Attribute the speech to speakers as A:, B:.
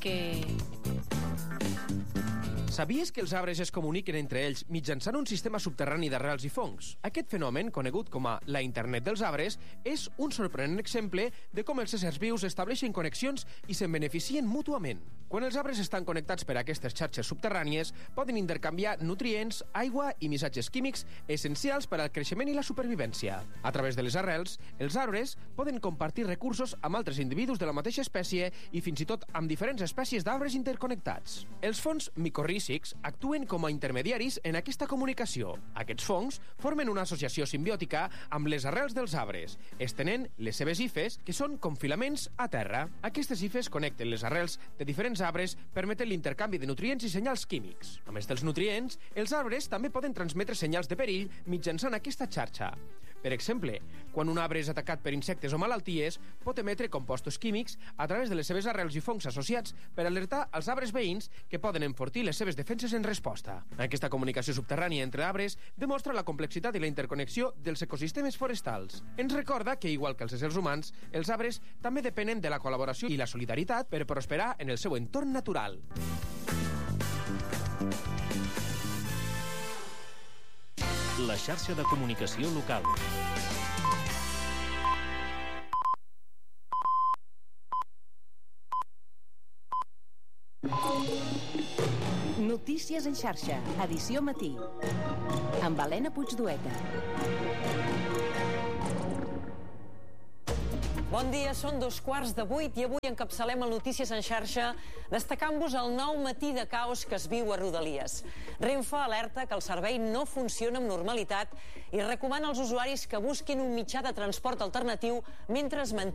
A: que...
B: Sabies que els arbres es comuniquen entre ells mitjançant un sistema subterrani d'arrels i fongs? Aquest fenomen, conegut com a la Internet dels arbres, és un sorprenent exemple de com els éssers vius estableixen connexions i se'n beneficien mútuament. Quan els arbres estan connectats per aquestes xarxes subterrànies, poden intercanviar nutrients, aigua i missatges químics essencials per al creixement i la supervivència. A través de les arrels, els arbres poden compartir recursos amb altres individus de la mateixa espècie i fins i tot amb diferents espècies d'arbres interconnectats. Els fongs micorrízics actuen com a intermediaris en aquesta comunicació. Aquests fongs formen una associació simbiòtica amb les arrels dels arbres, estenent les seves hifes, que són com filaments a terra. Aquestes hifes connecten les arrels de diferents arbres, permeten l'intercanvi de nutrients i senyals químics. A més dels nutrients, els arbres també poden transmetre senyals de perill mitjançant aquesta xarxa. Per exemple, quan un arbre és atacat per insectes o malalties, pot emetre compostos químics a través de les seves arrels i fongs associats per alertar als arbres veïns que poden enfortir les seves defenses en resposta. Aquesta comunicació subterrània entre arbres demostra la complexitat i la interconnexió dels ecosistemes forestals. Ens recorda que, igual que els éssers humans, els arbres també depenen de la col·laboració i la solidaritat per prosperar en el seu entorn natural.
C: La xarxa de comunicació local.
D: Notícies en xarxa, edició matí, amb Helena Puigdueta.
E: Bon dia, són 7:15 i avui encapçalem el Notícies en xarxa destacant-vos el nou matí de caos que es viu a Rodalies. Renfe alerta que el servei no funciona amb normalitat i recomana als usuaris que busquin un mitjà de transport alternatiu mentre es manté